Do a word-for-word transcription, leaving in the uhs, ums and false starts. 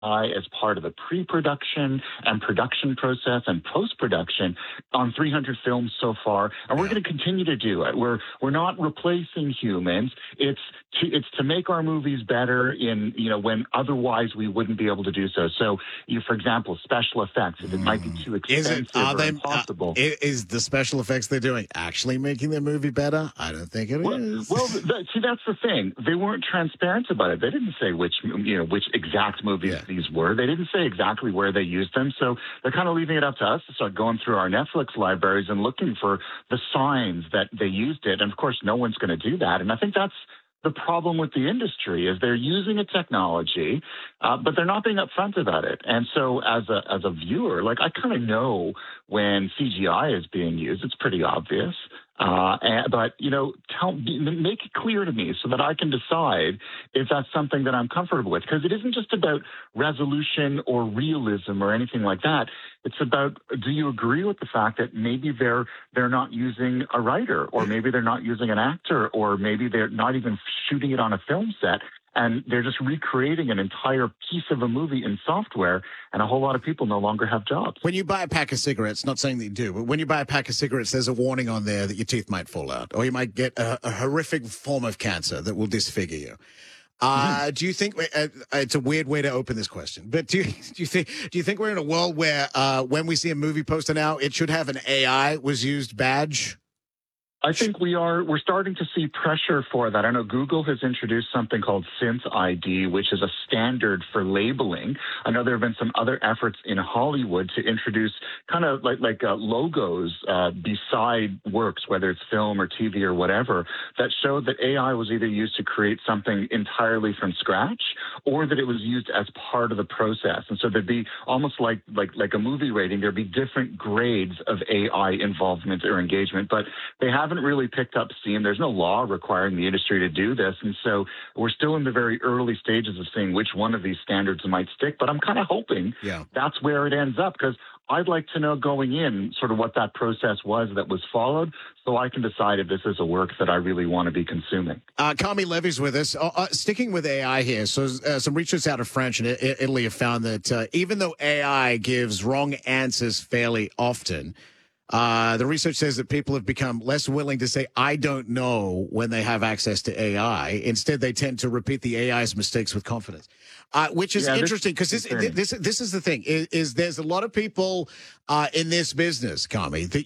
I as part of the pre-production and production process and post-production on three hundred films so far, and we're Yeah. going to continue to do it. We're we're not replacing humans. It's to it's to make our movies better in you know when otherwise we wouldn't be able to do so. So, you for example, special effects. If it might be too Is expensive it? Are or they? impossible. Uh, i- is the special effects they're doing actually making their movie better? I don't think it Well, is. well th- see, that's the thing. They weren't transparent about it. They didn't say which, you know, which exact movies Yeah. these were. They didn't say exactly where they used them. So they're kind of leaving it up to us to start going through our Netflix libraries and looking for the signs that they used it. And of course, no one's going to do that. And I think that's the problem with the industry is they're using a technology, uh, but they're not being upfront about it. And so as a as a viewer, like I kind of know when C G I is being used. It's pretty obvious. Uh, and, but, you know, tell, make it clear to me so that I can decide if that's something that I'm comfortable with. Because it isn't just about resolution or realism or anything like that. It's about, do you agree with the fact that maybe they're they're not using a writer, or maybe they're not using an actor, or maybe they're not even shooting it on a film set, and they're just recreating an entire piece of a movie in software, and a whole lot of people no longer have jobs. When you buy a pack of cigarettes, not saying that you do, but when you buy a pack of cigarettes, there's a warning on there that your teeth might fall out, or you might get a, a horrific form of cancer that will disfigure you. Uh, Mm-hmm. Do you think uh, it's a weird way to open this question? But do you, do you think do you think we're in a world where uh, when we see a movie poster now, it should have an A I was used badge? I think we are, we're starting to see pressure for that. I know Google has introduced something called Synth I D, which is a standard for labeling. I know there have been some other efforts in Hollywood to introduce kind of like, like uh, logos uh, beside works, whether it's film or T V or whatever, that showed that A I was either used to create something entirely from scratch or that it was used as part of the process. And so there'd be almost like, like, like a movie rating, there'd be different grades of A I involvement or engagement, but they haven't really picked up steam. There's no law requiring the industry to do this. And so we're still in the very early stages of seeing which one of these standards might stick. But I'm kind of hoping Yeah. that's where it ends up, because I'd like to know going in sort of what that process was that was followed, so I can decide if this is a work that I really want to be consuming. Uh, Carmi Levy's with us. Uh, uh, sticking with A I here, so uh, some research out of France and I- Italy have found that uh, even though A I gives wrong answers fairly often, Uh, the research says that people have become less willing to say, I don't know, when they have access to A I. Instead, they tend to repeat the A I's mistakes with confidence, uh, which is Yeah, this interesting because this, is concerning. this, this is the thing is, is there's a lot of people uh, in this business, Kami, that